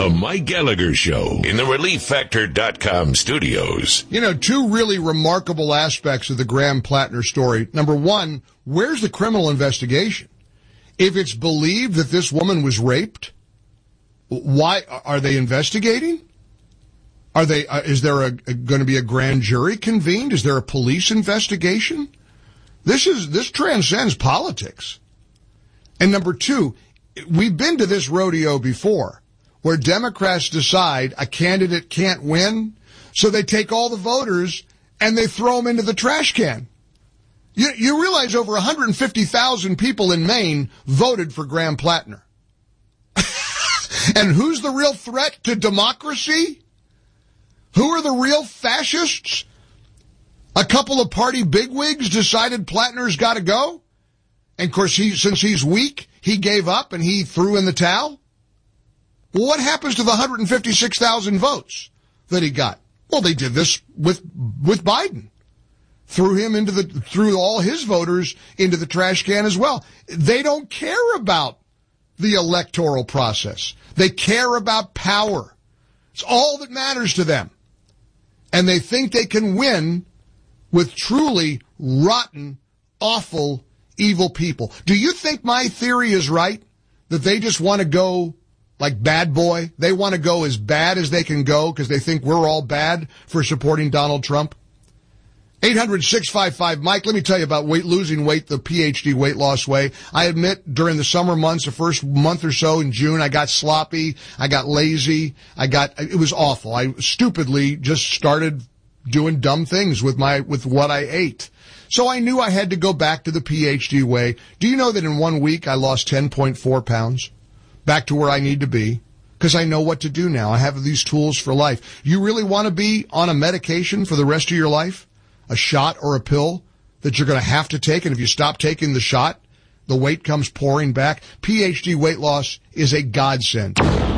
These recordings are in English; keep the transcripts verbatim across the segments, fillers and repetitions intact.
The Mike Gallagher Show in the Relief Factor dot com studios. You know, two really remarkable aspects of the Graham Plattner story. Number one, where's the criminal investigation? If it's believed that this woman was raped, why are they investigating? Are they? Uh, is there a, a, going to be a grand jury convened? Is there a police investigation? This is this transcends politics. And number two, we've been to this rodeo before, where Democrats decide a candidate can't win, so they take all the voters and they throw them into the trash can. You, you realize over one hundred fifty thousand people in Maine voted for Graham Plattner. And who's the real threat to democracy? Who are the real fascists? A couple of party bigwigs decided Plattner's got to go? And, of course, he, since he's weak, he gave up and he threw in the towel? Well, what happens to the one hundred fifty-six thousand votes that he got? Well, they did this with with Biden. Threw him into the, threw all his voters into the trash can as well. They don't care about the electoral process. They care about power. It's all that matters to them. And they think they can win with truly rotten, awful, evil people. Do you think my theory is right? That they just want to go like bad boy? They want to go as bad as they can go because they think we're all bad for supporting Donald Trump? eight hundred, six five five, Mike. Let me tell you about weight, losing weight the P H D weight loss way. I admit during the summer months, the first month or so in June, I got sloppy. I got lazy. I got, it was awful. I stupidly just started doing dumb things with my, with what I ate. So I knew I had to go back to the P H D way. Do you know that in one week I lost ten point four pounds? Back to where I need to be. Because I know what to do now. I have these tools for life. You really want to be on a medication for the rest of your life? A shot or a pill that you're going to have to take, and if you stop taking the shot, the weight comes pouring back. P H D weight loss is a godsend.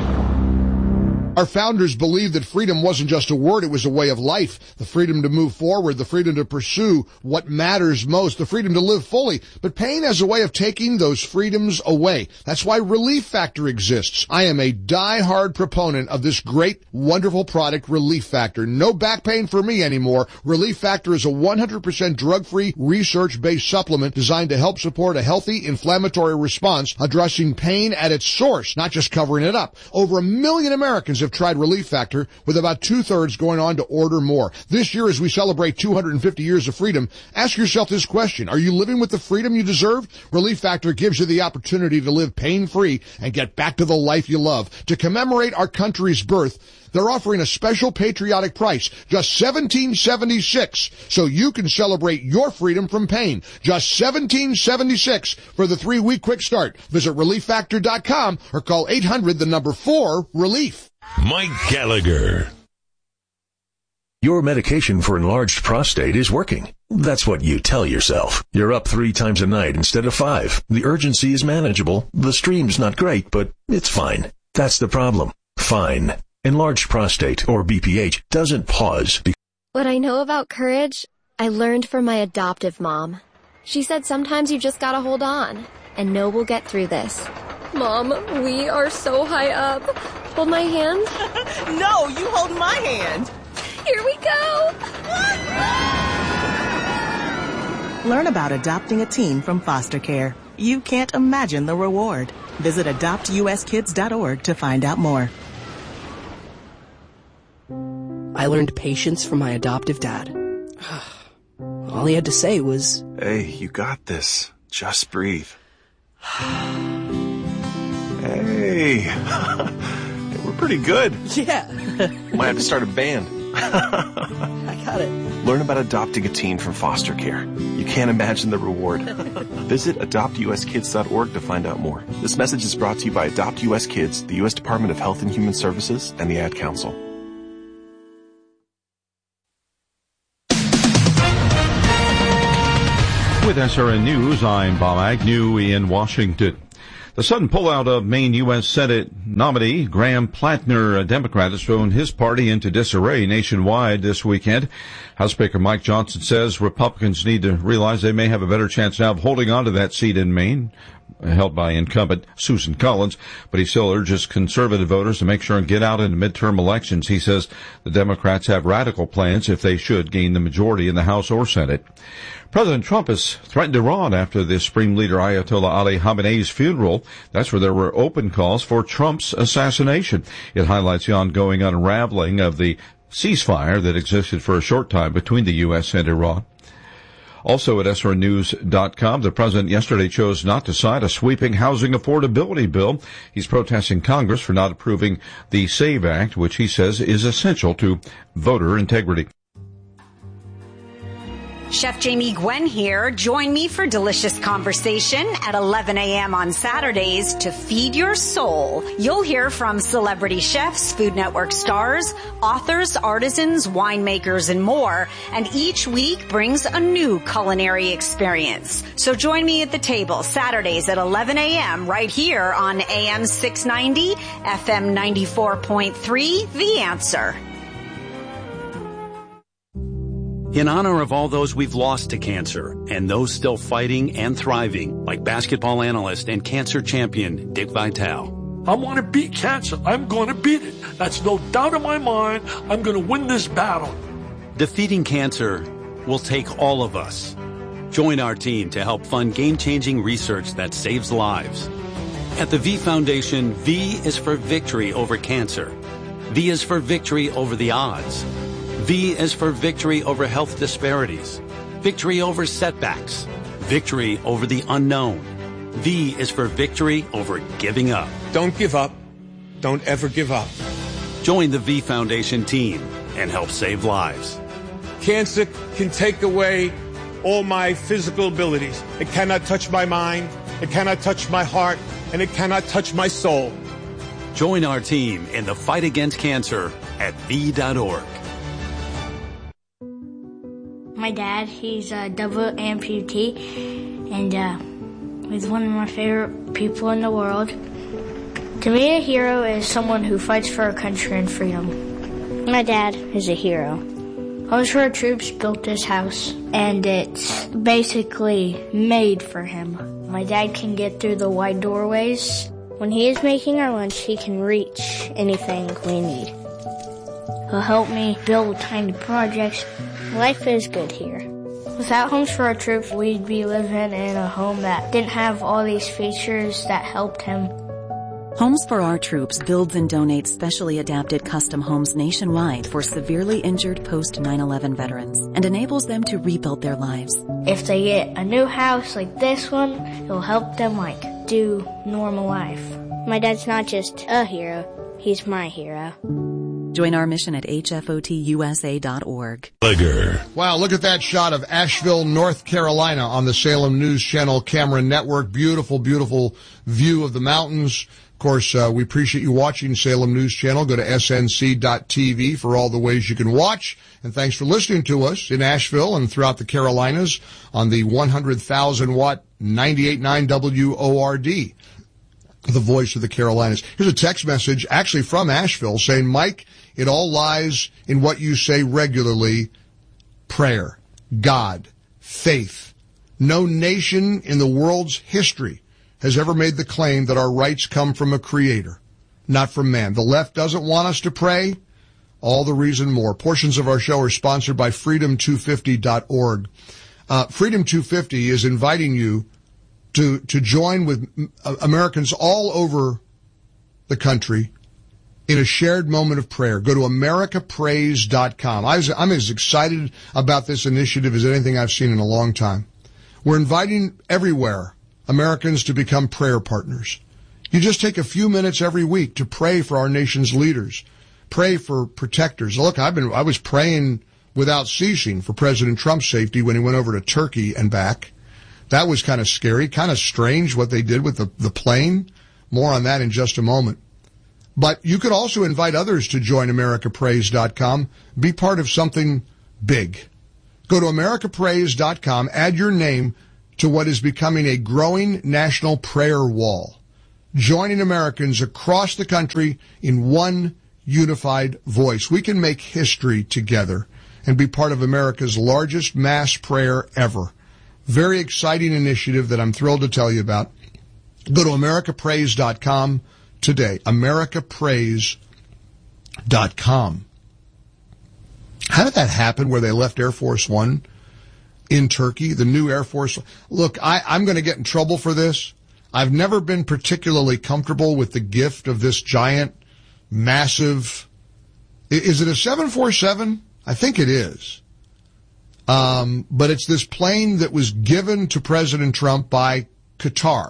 Our founders believed that freedom wasn't just a word, it was a way of life. The freedom to move forward, the freedom to pursue what matters most, the freedom to live fully. But pain has a way of taking those freedoms away. That's why Relief Factor exists. I am a die-hard proponent of this great, wonderful product, Relief Factor. No back pain for me anymore. Relief Factor is a one hundred percent drug-free, research-based supplement designed to help support a healthy inflammatory response, addressing pain at its source, not just covering it up. Over a million Americans have tried Relief Factor, with about two-thirds going on to order more. This year, as we celebrate two hundred fifty years of freedom, ask yourself this question. Are you living with the freedom you deserve? Relief Factor gives you the opportunity to live pain-free and get back to the life you love. To commemorate our country's birth, they're offering a special patriotic price, just seventeen seventy-six, so you can celebrate your freedom from pain. Just seventeen seventy-six for the three-week quick start. Visit relief factor dot com or call eight hundred, the number four, relief. Mike Gallagher. Your medication for enlarged prostate is working. That's what you tell yourself. You're up three times a night instead of five. The urgency is manageable. The stream's not great, but it's fine. That's the problem. Fine. Enlarged prostate, or B P H, doesn't pause. What I know about courage, I learned from my adoptive mom. She said sometimes you just gotta hold on and know we'll get through this. Mom, we are so high up. Hold my hand. No, you hold my hand. Here we go. Learn about adopting a teen from foster care. You can't imagine the reward. Visit adopt u s kids dot org to find out more. I learned patience from my adoptive dad. All he had to say was, "Hey, you got this. Just breathe." Hey, we're pretty good. Yeah. Might have to start a band. I got it. Learn about adopting a teen from foster care. You can't imagine the reward. Visit adopt u s kids dot org to find out more. This message is brought to you by Adopt U S Kids, the U S Department of Health and Human Services, and the Ad Council. With S R N News, I'm Bob Agnew in Washington. The sudden pullout of Maine U S Senate nominee Graham Plattner, a Democrat, has thrown his party into disarray nationwide this weekend. House Speaker Mike Johnson says Republicans need to realize they may have a better chance now of holding on to that seat in Maine. held by incumbent Susan Collins, but he still urges conservative voters to make sure and get out in the midterm elections. He says the Democrats have radical plans if they should gain the majority in the House or Senate. President Trump has threatened Iran after the Supreme Leader Ayatollah Ali Khamenei's funeral. That's where there were open calls for Trump's assassination. It highlights the ongoing unraveling of the ceasefire that existed for a short time between the U S and Iran. Also at S R N news dot com, the president yesterday chose not to sign a sweeping housing affordability bill. He's protesting Congress for not approving the SAVE Act, which he says is essential to voter integrity. Chef Jamie Gwen here. Join me for delicious conversation at eleven a.m. on Saturdays to feed your soul. You'll hear from celebrity chefs, Food Network stars, authors, artisans, winemakers, and more. And each week brings a new culinary experience. So join me at the table Saturdays at eleven a.m. right here on A M six ninety, F M ninety-four point three, The Answer. In honor of all those we've lost to cancer and those still fighting and thriving, like basketball analyst and cancer champion Dick Vitale. I want to beat cancer. I'm going to beat it. That's no doubt in my mind. I'm going to win this battle. Defeating cancer will take all of us. Join our team to help fund game-changing research that saves lives. At the V Foundation, V is for victory over cancer. V is for victory over the odds. V is for victory over health disparities, victory over setbacks, victory over the unknown. V is for victory over giving up. Don't give up. Don't ever give up. Join the V Foundation team and help save lives. Cancer can take away all my physical abilities. It cannot touch my mind, it cannot touch my heart, and it cannot touch my soul. Join our team in the fight against cancer at V dot org. My dad, he's a double amputee, and uh, he's one of my favorite people in the world. To me, a hero is someone who fights for our country and freedom. My dad is a hero. Homes for Our Troops built this house, and it's basically made for him. My dad can get through the wide doorways. When he is making our lunch, he can reach anything we need. He'll help me build tiny projects. Life is good here. Without Homes for Our Troops, we'd be living in a home that didn't have all these features that helped him. Homes for Our Troops builds and donates specially adapted custom homes nationwide for severely injured post nine eleven veterans and enables them to rebuild their lives. If they get a new house like this one, it'll help them like do normal life. My dad's not just a hero, he's my hero. Join our mission at H F O T U S A dot org. Wow, look at that shot of Asheville, North Carolina on the Salem News Channel camera network. Beautiful, beautiful view of the mountains. Of course, uh, we appreciate you watching Salem News Channel. Go to S N C dot T V for all the ways you can watch. And thanks for listening to us in Asheville and throughout the Carolinas on the one hundred thousand watt ninety-eight point nine W O R D. The voice of the Carolinas. Here's a text message actually from Asheville saying, Mike, it all lies in what you say regularly. Prayer, God, faith. No nation in the world's history has ever made the claim that our rights come from a creator, not from man. The left doesn't want us to pray. All the reason more. Portions of our show are sponsored by freedom two fifty dot org. Uh, Freedom two fifty is inviting you to to join with Americans all over the country in a shared moment of prayer. Go to America Prays dot com. I was, I'm as excited about this initiative as anything I've seen in a long time. We're inviting everywhere Americans to become prayer partners. You just take a few minutes every week to pray for our nation's leaders. Pray for protectors. Look, I've been I was praying without ceasing for President Trump's safety when he went over to Turkey and back. That was kind of scary, kind of strange what they did with the, the plane. More on that in just a moment. But you could also invite others to join America Prays dot com. Be part of something big. Go to America Prays dot com, add your name to what is becoming a growing national prayer wall, joining Americans across the country in one unified voice. We can make history together and be part of America's largest mass prayer ever. Very exciting initiative that I'm thrilled to tell you about. Go to america praise dot com today. america praise dot com. How did that happen where they left Air Force One in Turkey, the new Air Force? Look, I, I'm going to get in trouble for this. I've never been particularly comfortable with the gift of this giant, massive, is it a seven forty-seven? I think it is. Um, but it's this plane that was given to President Trump by Qatar.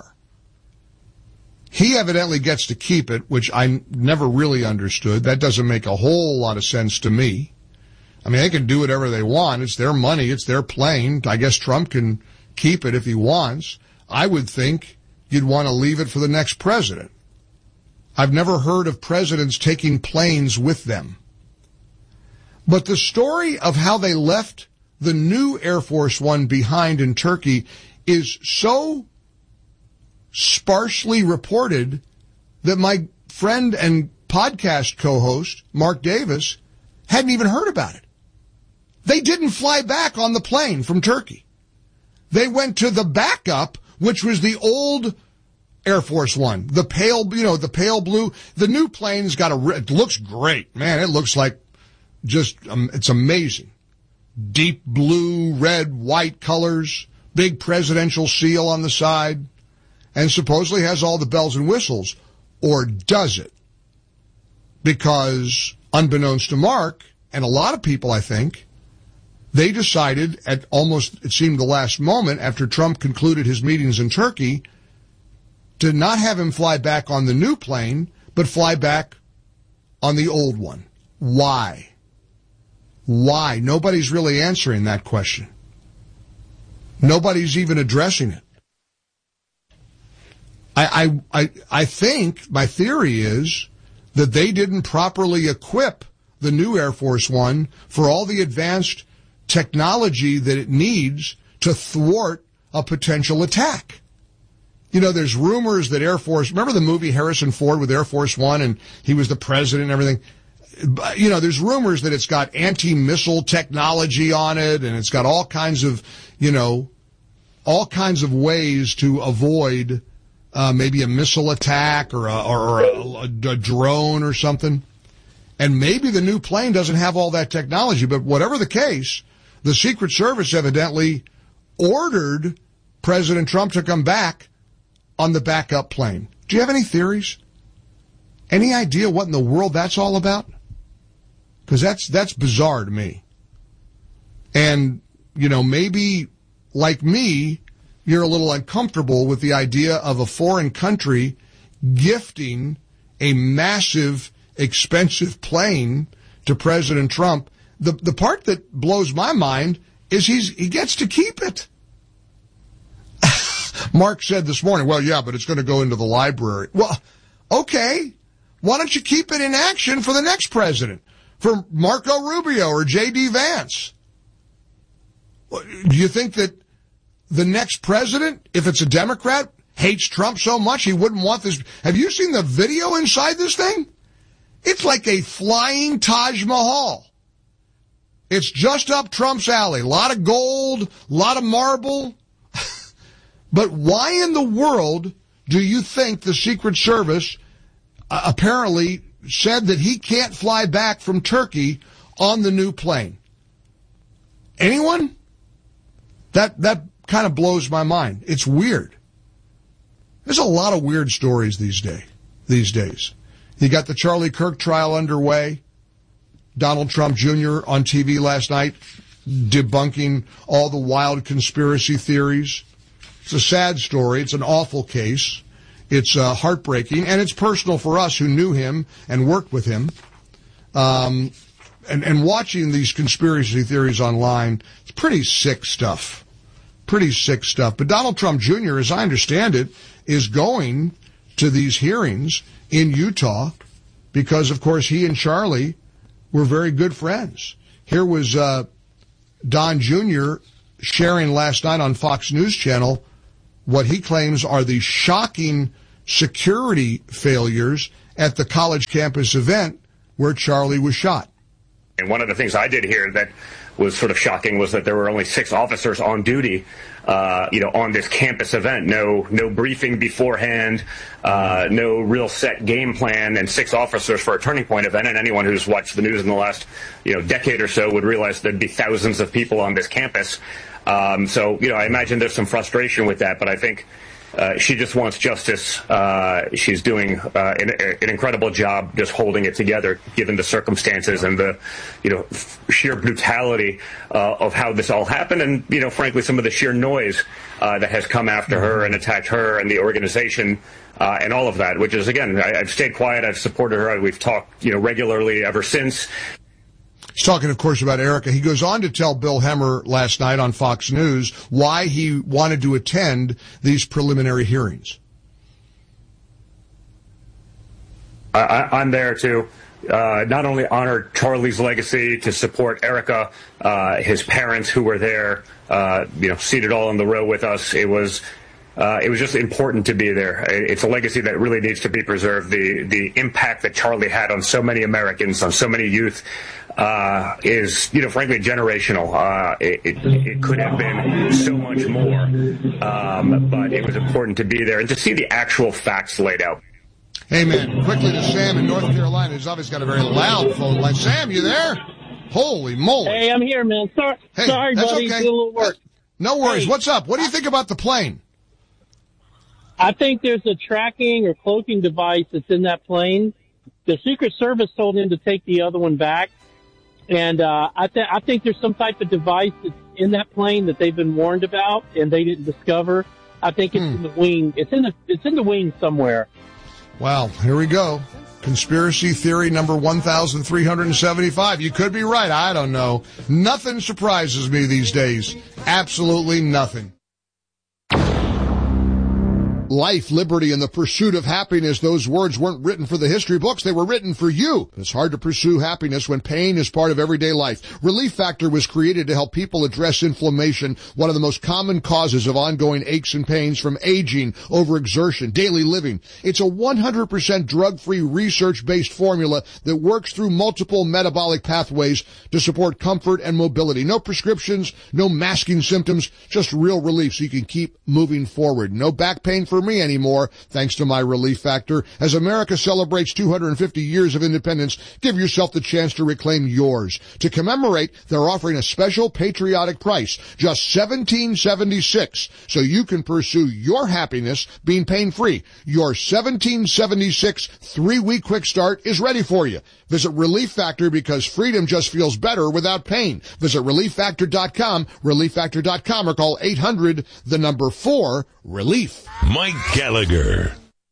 He evidently gets to keep it, which I never really understood. That doesn't make a whole lot of sense to me. I mean, they can do whatever they want. It's their money. It's their plane. I guess Trump can keep it if he wants. I would think you'd want to leave it for the next president. I've never heard of presidents taking planes with them. But the story of how they left the new Air Force One behind in Turkey is so sparsely reported that my friend and podcast co-host, Mark Davis, hadn't even heard about it. They didn't fly back on the plane from Turkey. They went to the backup, which was the old Air Force One, the pale, you know, the pale blue. The new plane's got a, it looks great. Man, it looks like just, um, it's amazing. Deep blue, red, white colors, big presidential seal on the side, and supposedly has all the bells and whistles. Or does it? Because unbeknownst to Mark, and a lot of people, I think, they decided at almost, it seemed the last moment after Trump concluded his meetings in Turkey, to not have him fly back on the new plane, but fly back on the old one. Why? Why? Nobody's really answering that question. Nobody's even addressing it. I, I, I, I think, my theory is that they didn't properly equip the new Air Force One for all the advanced technology that it needs to thwart a potential attack. You know, there's rumors that Air Force, remember the movie Harrison Ford with Air Force One and he was the president and everything? You know, there's rumors that it's got anti-missile technology on it and it's got all kinds of, you know, all kinds of ways to avoid uh, maybe a missile attack or a, or a, a drone or something. And maybe the new plane doesn't have all that technology, but whatever the case, the Secret Service evidently ordered President Trump to come back on the backup plane. Do you have any theories? Any idea what in the world that's all about? Because that's, that's bizarre to me. And, you know, maybe, like me, you're a little uncomfortable with the idea of a foreign country gifting a massive, expensive plane to President Trump. The, the part that blows my mind is he's, he gets to keep it. Mark said this morning, well, yeah, but it's going to go into the library. Well, okay. Why don't you keep it in action for the next president? For Marco Rubio or J D Vance? Do you think that the next president, if it's a Democrat, hates Trump so much he wouldn't want this? Have you seen the video inside this thing? It's like a flying Taj Mahal. It's just up Trump's alley. A lot of gold, a lot of marble. But why in the world do you think the Secret Service uh, apparently said that he can't fly back from Turkey on the new plane? Anyone? That that kind of blows my mind. It's weird. There's a lot of weird stories these day, these days. You got the Charlie Kirk trial underway. Donald Trump Junior on T V last night debunking all the wild conspiracy theories. It's a sad story. It's an awful case. It's uh, heartbreaking, and it's personal for us who knew him and worked with him. Um, and, and watching these conspiracy theories online, it's pretty sick stuff. Pretty sick stuff. But Donald Trump Junior, as I understand it, is going to these hearings in Utah because, of course, he and Charlie were very good friends. Here was uh, Don Junior sharing last night on Fox News Channel what he claims are the shocking security failures at the college campus event where Charlie was shot. And one of the things I did hear that was sort of shocking was that there were only six officers on duty, uh, you know, on this campus event. No, no briefing beforehand, uh, no real set game plan, and six officers for a Turning Point event. And anyone who's watched the news in the last, you know, decade or so would realize there'd be thousands of people on this campus. Um, so, you know, I imagine there's some frustration with that, but I think Uh, she just wants justice. Uh, she's doing uh, an, an incredible job just holding it together, given the circumstances and the, you know, f- sheer brutality uh, of how this all happened, and you know, frankly, some of the sheer noise uh, that has come after her and attacked her and the organization uh, and all of that. Which is, again, I, I've stayed quiet. I've supported her. We've talked, you know, regularly ever since. He's talking, of course, about Erica. He goes on to tell Bill Hemmer last night on Fox News why he wanted to attend these preliminary hearings. I, I'm there to uh, not only honor Charlie's legacy, to support Erica, uh, his parents who were there, uh, you know, seated all in the row with us. It was Uh, it was just important to be there. It's a legacy that really needs to be preserved. The the impact that Charlie had on so many Americans, on so many youth, uh, is, you know, frankly, generational. Uh, it, it, it could have been so much more, um, but it was important to be there and to see the actual facts laid out. Amen. Quickly to Sam in North Carolina, who's obviously got a very loud phone line. Sam, you there? Holy moly. Hey, I'm here, man. Sorry, hey, sorry buddy. Okay. Did a little work. No worries. Hey. What's up? What do you think about the plane? I think there's a tracking or cloaking device that's in that plane. The Secret Service told him to take the other one back. And, uh, I think, I think there's some type of device that's in that plane that they've been warned about and they didn't discover. I think it's hmm. in the wing. It's in the, it's in the wing somewhere. Wow. Here we go. Conspiracy theory number one thousand three hundred seventy-five. You could be right. I don't know. Nothing surprises me these days. Absolutely nothing. Life, liberty, and the pursuit of happiness. Those words weren't written for the history books. They were written for you. It's hard to pursue happiness when pain is part of everyday life. Relief Factor was created to help people address inflammation, one of the most common causes of ongoing aches and pains from aging, overexertion, daily living. It's a one hundred percent drug-free, research-based formula that works through multiple metabolic pathways to support comfort and mobility. No prescriptions, no masking symptoms, just real relief so you can keep moving forward. No back pain for me anymore, thanks to my Relief Factor. As America celebrates two hundred fifty years of independence, give yourself the chance to reclaim yours. To commemorate, they're offering a special patriotic price, just seventeen seventy-six, so you can pursue your happiness being pain-free. Your seventeen seventy-six three-week quick start is ready for you. Visit Relief Factor because freedom just feels better without pain. Visit relief factor dot com, relief factor dot com, or call eight hundred, the number four, relief. Mike Gallagher.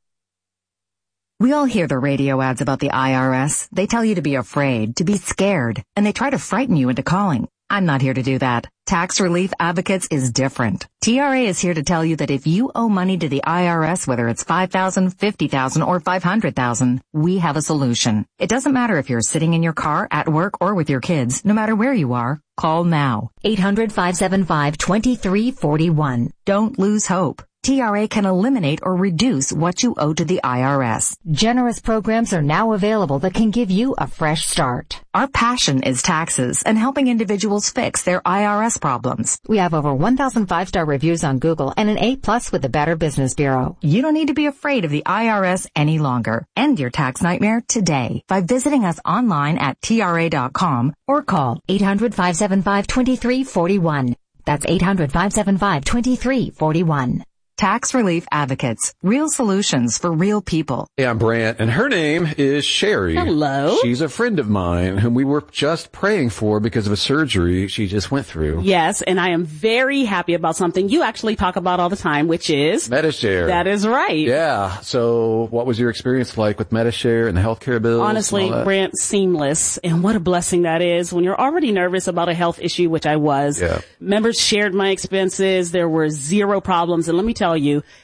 We all hear the radio ads about the I R S. They tell you to be afraid, to be scared, and they try to frighten you into calling. I'm not here to do that. Tax Relief Advocates is different. T R A is here to tell you that if you owe money to the I R S, whether it's five thousand dollars, fifty thousand dollars, or five hundred thousand dollars, we have a solution. It doesn't matter if you're sitting in your car, at work, or with your kids. No matter where you are, call now. eight hundred, five seven five, two three four one. Don't lose hope. T R A can eliminate or reduce what you owe to the I R S. Generous programs are now available that can give you a fresh start. Our passion is taxes and helping individuals fix their I R S problems. We have over one thousand five-star reviews on Google and an A plus with the Better Business Bureau. You don't need to be afraid of the I R S any longer. End your tax nightmare today by visiting us online at T R A dot com or call eight hundred, five seven five, two three four one. That's eight hundred, five seven five, two three four one. Tax Relief Advocates. Real solutions for real people. Hey, I'm Brant, and her name is Sherry. Hello. She's a friend of mine whom we were just praying for because of a surgery she just went through. Yes, and I am very happy about something you actually talk about all the time, which is... Medi-Share. That is right. Yeah. So what was your experience like with Medi-Share and the healthcare bills? Honestly, Brant, seamless. And what a blessing that is when you're already nervous about a health issue, which I was. Yeah. Members shared my expenses. There were zero problems. And let me tell you,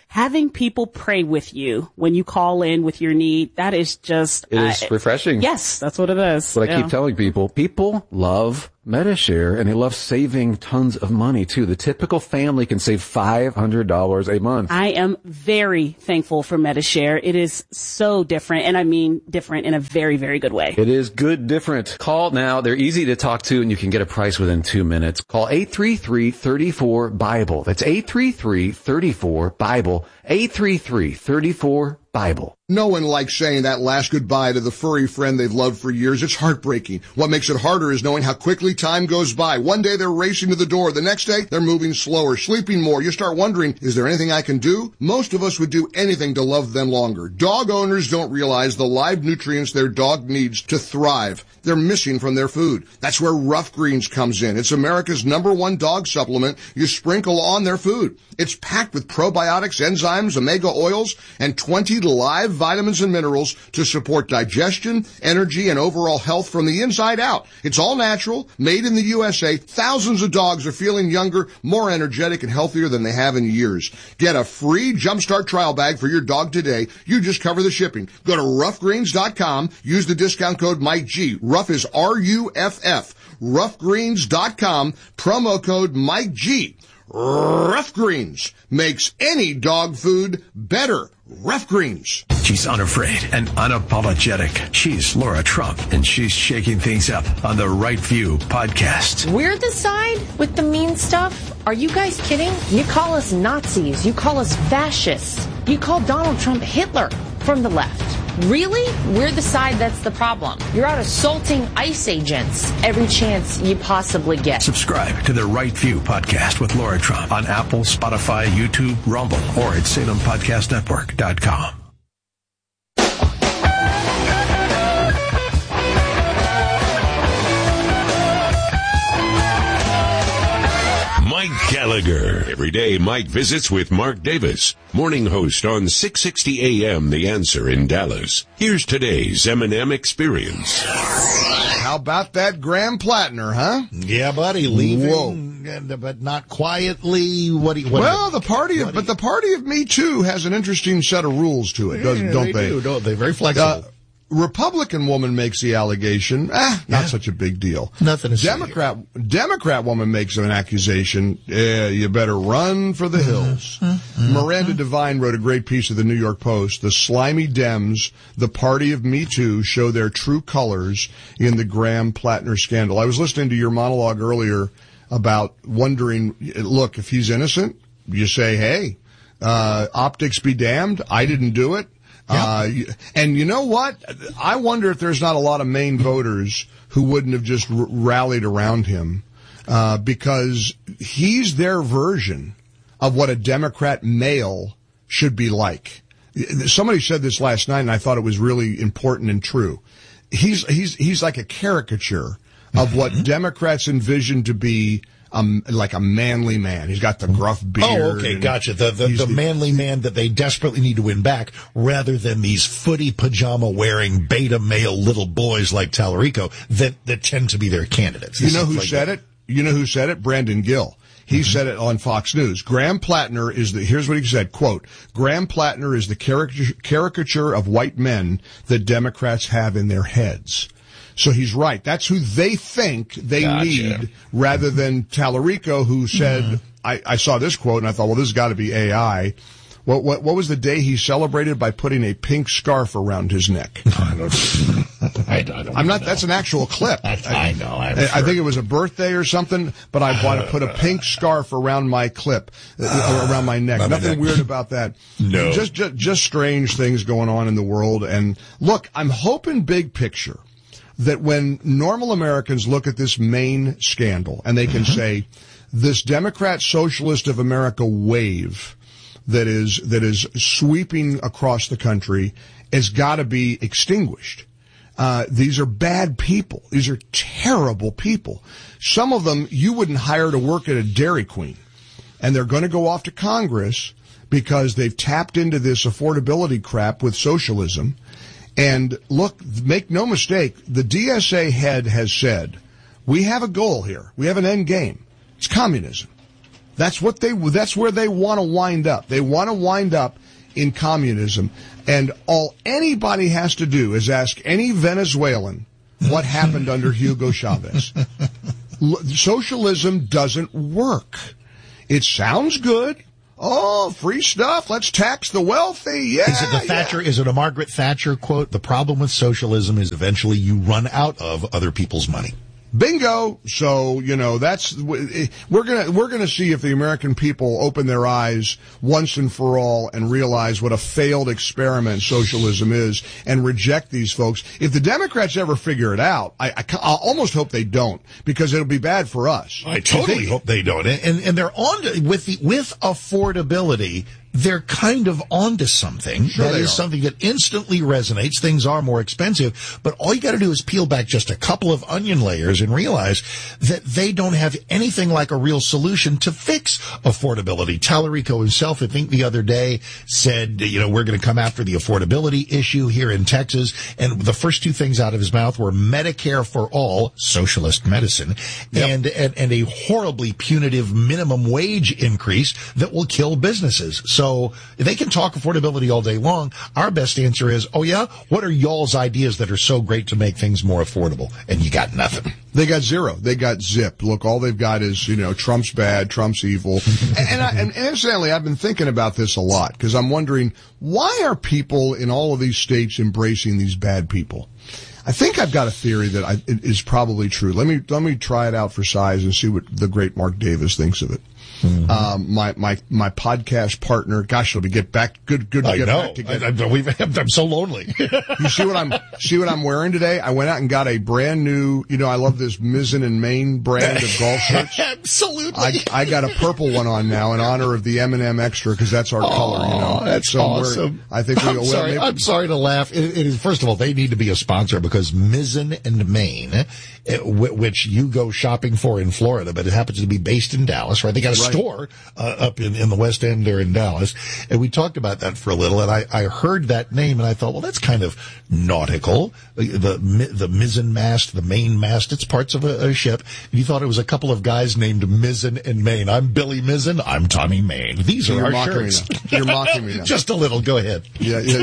having people pray with you when you call in with your need, that is just... It is uh, refreshing. Yes, that's what it is. But I yeah. keep telling people, people love MediShare, and they love saving tons of money, too. The typical family can save five hundred dollars a month. I am very thankful for MediShare. It is so different, and I mean different in a very, very good way. It is good different. Call now. They're easy to talk to, and you can get a price within two minutes. Call eight three three, three four, BIBLE. That's eight three three, three four, BIBLE. eight three three, three four, BIBLE. No one likes saying that last goodbye to the furry friend they've loved for years. It's heartbreaking. What makes it harder is knowing how quickly time goes by. One day they're racing to the door. The next day they're moving slower, sleeping more. You start wondering, is there anything I can do? Most of us would do anything to love them longer. Dog owners don't realize the live nutrients their dog needs to thrive. They're missing from their food. That's where Rough Greens comes in. It's America's number one dog supplement you sprinkle on their food. It's packed with probiotics, enzymes, omega oils, and twenty live vitamins and minerals to support digestion, energy, and overall health from the inside out. It's all natural, made in the U S A. Thousands of dogs are feeling younger, more energetic, and healthier than they have in years. Get a free Jumpstart trial bag for your dog today. You just cover the shipping. Go to rough greens dot com. Use the discount code Mike G. Rough is R U F F. rough greens dot com. Promo code Mike G. Rough Greens makes any dog food better. Rough Greens. She's unafraid and unapologetic. She's Laura Trump, and she's shaking things up on the Right View podcast. We're the side with the mean stuff? Are you guys kidding? You call us Nazis. You call us fascists. You call Donald Trump Hitler from the left. Really? We're the side that's the problem. You're out assaulting ICE agents every chance you possibly get. Subscribe to the Right View podcast with Laura Trump on Apple, Spotify, YouTube, Rumble, or at Salem Podcast Network dot com. Mike Gallagher. Every day, Mike visits with Mark Davis, morning host on six sixty A M The Answer in Dallas. Here's today's M and M Experience. How about that Graham Plattner, huh? Yeah, buddy, leaving, and, but not quietly. What do you? What well, do you, the party, of, but the party of Me Too has an interesting set of rules to it, yeah, doesn't, don't they? they? Do, don't they? Very flexible. Uh, Republican woman makes the allegation. Ah, not yeah. such a big deal. Nothing to Democrat Democrat woman makes an accusation. Eh, you better run for the hills. Mm-hmm. Miranda Devine wrote a great piece of the New York Post. The slimy Dems, the party of Me Too, show their true colors in the Graham Plattner scandal. I was listening to your monologue earlier about wondering, look, if he's innocent, you say, hey, uh, optics be damned. I didn't do it. Uh, and you know what? I wonder if there's not a lot of Maine voters who wouldn't have just r- rallied around him, uh, because he's their version of what a Democrat male should be like. Somebody said this last night, and I thought it was really important and true. He's, he's, he's like a caricature of what Democrats envision to be Um, like a manly man. He's got the gruff beard. Oh, okay, gotcha. The the, the, the manly man that they desperately need to win back, rather than these footy pajama wearing beta male little boys like Tallarico that, that tend to be their candidates. You know who like said that. it? You know who said it? Brandon Gill. He mm-hmm. said it on Fox News. Graham Plattner is the, here's what he said, quote, Graham Plattner is the caricature, caricature of white men that Democrats have in their heads. So he's right. That's who they think they gotcha. need, rather than Tallarico, who said, mm-hmm. I, I saw this quote and I thought, well, this has got to be A I. What, what, what was the day he celebrated by putting a pink scarf around his neck? I don't, I don't I'm not, know. that's an actual clip. I, I know. I'm I, sure. I think it was a birthday or something, but I want to put a pink scarf around my clip, uh, around my neck. Nothing weird about that. No. Just, just, just strange things going on in the world. And look, I'm hoping big picture that when normal Americans look at this Maine scandal and they can mm-hmm. say, this Democrat Socialist of America wave that is that is sweeping across the country has got to be extinguished. Uh, these are bad people. These are terrible people. Some of them you wouldn't hire to work at a Dairy Queen. And they're going to go off to Congress because they've tapped into this affordability crap with socialism. And look, make no mistake, the D S A head has said, we have a goal here. We have an end game. It's communism. That's what they. That's where they want to wind up. They want to wind up in communism. And all anybody has to do is ask any Venezuelan what happened under Hugo Chavez. Socialism doesn't work. It sounds good. Oh, free stuff. Let's tax the wealthy. Yeah. Is it the Thatcher? Yeah. Is it a Margaret Thatcher quote? The problem with socialism is eventually you run out of other people's money. Bingo. So, you know, that's, we're gonna, we're gonna see if the American people open their eyes once and for all and realize what a failed experiment socialism is and reject these folks. If the Democrats ever figure it out, I, I, I almost hope they don't, because it'll be bad for us. I totally they, hope they don't. And, and they're on to, with the, with affordability, they're kind of onto something. Sure that they is are. something that instantly resonates. Things are more expensive, but all you got to do is peel back just a couple of onion layers and realize that they don't have anything like a real solution to fix affordability. Tallarico himself, I think the other day, said, you know, we're going to come after the affordability issue here in Texas. And the first two things out of his mouth were Medicare for all, socialist medicine, yep. and, and, and a horribly punitive minimum wage increase that will kill businesses. So they can talk affordability all day long. Our best answer is, oh yeah, what are y'all's ideas that are so great to make things more affordable? And you got nothing. They got zero. They got zip. Look, all they've got is, you know, Trump's bad, Trump's evil. and, and, I, and incidentally, I've been thinking about this a lot, because I'm wondering, why are people in all of these states embracing these bad people? I think I've got a theory that I, it is probably true. Let me, let me try it out for size and see what the great Mark Davis thinks of it. Mm-hmm. Um, my, my, my podcast partner, gosh, it'll be get back, good, good to I get know. back together. I, I, we've, I'm so lonely. You see what I'm, see what I'm wearing today? I went out and got a brand new, you know, I love this Mizzen and Main brand of golf shirts. Absolutely. I, I got a purple one on now in honor of the M and M Extra, because that's our oh, color, you know. That's so awesome. I think we, I'm well, sorry. maybe, I'm sorry to laugh. It, it is, first of all, they need to be a sponsor, because Mizzen and Main, it, which you go shopping for in Florida, but it happens to be based in Dallas, right? They got a right. store uh, up in, in the West End there in Dallas. And we talked about that for a little, and I, I heard that name, and I thought, well, that's kind of nautical. The, the, the mizzen mast, the main mast, it's parts of a, a ship. And you thought it was a couple of guys named Mizzen and Main. I'm Billy Mizzen. I'm Tommy Main. These You're are our mocking shirts. Me now. You're mocking me now. Just a little. Go ahead. Yeah, yeah.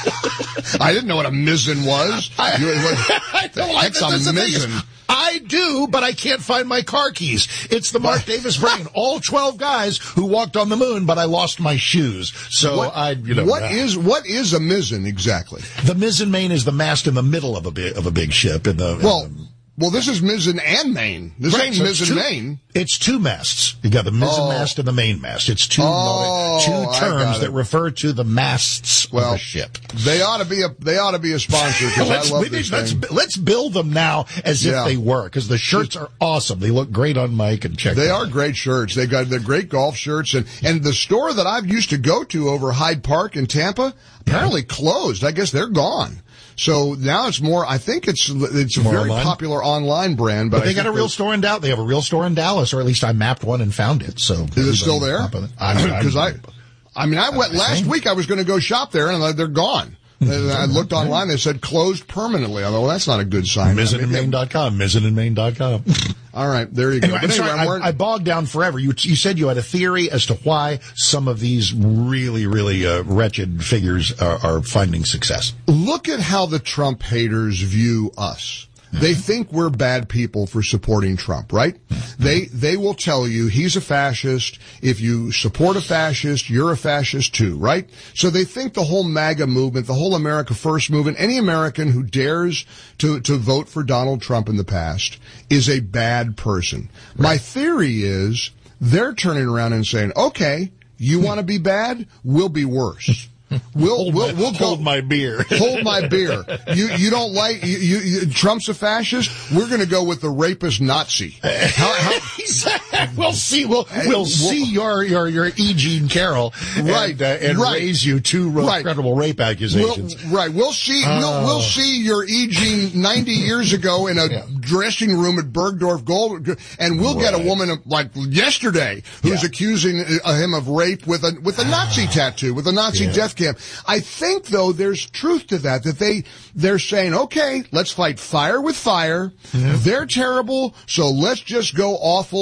I didn't know what a mizzen was. I, you, what, I the heck's a mizzen? I do, but I can't find my car keys. It's the Mark Davis brain. All twelve guys who walked on the moon, but I lost my shoes. So what, I, you know. What uh, is, what is a mizzen exactly? The mizzen main is the mast in the middle of a big, of a big ship. In the, well, in the, well, this is mizzen and main. This right, ain't so mizzen two, main. It's two masts. You got the mizzen oh. mast and the main mast. It's two, oh, two terms that refer to the masts well, of the ship. They ought to be a, they ought to be a sponsor, because I love this let's, thing. Let's build them now as yeah. if they were, because the shirts are awesome. They look great on Mike, and check They them are out. great shirts. They got, they're great golf shirts, and, and the store that I've used to go to over Hyde Park in Tampa apparently yeah. closed. I guess they're gone. So now it's more, I think it's it's a more very online? popular online brand. But, But they I got a real store in Dallas. They have a real store in Dallas, or at least I mapped one and found it. So is it still there? Because I, I mean, I went I last think. week. I was going to go shop there, and they're gone. I looked online. They said closed permanently. I thought, well, that's not a good sign. mizzen and main dot com. mizzen and main dot com. All right, there you go. Anyway, But anyway, sorry, I'm wearing- I, I bogged down forever. You, you said you had a theory as to why some of these really, really uh, wretched figures are, are finding success. Look at how the Trump haters view us. They think we're bad people for supporting Trump, right? They they will tell you he's a fascist. If you support a fascist, you're a fascist too, right? So they think the whole MAGA movement, the whole America First movement, any American who dares to, to vote for Donald Trump in the past is a bad person. Right. My theory is they're turning around and saying, okay, you want to be bad? We'll be worse. We'll hold we'll my, we'll hold go, my beer. Hold my beer. You you don't like you, you, you Trump's a fascist. We're going to go with the rapist Nazi. How, how, we'll see. We'll we'll we'll see your your your E. Jean Carroll, right, and, uh, and right. raise you two right. credible rape accusations. We'll, right. We'll see. Uh, we'll we'll see your E. Jean ninety years ago in a yeah. dressing room at Bergdorf Gold, and we'll right. get a woman like yesterday who's yeah. accusing him of rape with a with a Nazi tattoo, with a Nazi yeah. death camp. I think, though, there's truth to that, that they, they're saying, okay, let's fight fire with fire. Yeah. They're terrible, so let's just go awful as well.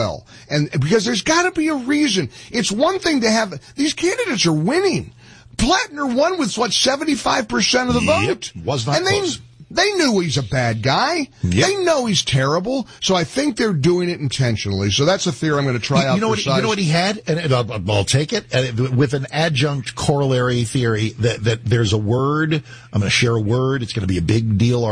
well. And because there's got to be a reason. It's one thing to have, these candidates are winning. Plattner won with, what, seventy-five percent of the vote? Yep, was not and they, close. They knew he's a bad guy. Yep. They know he's terrible. So I think they're doing it intentionally. So that's a theory I'm going to try you, out you know for what, size. You know what he had? And, and I'll, I'll take it. And with an adjunct corollary theory that, that there's a word. I'm going to share a word. It's going to be a big deal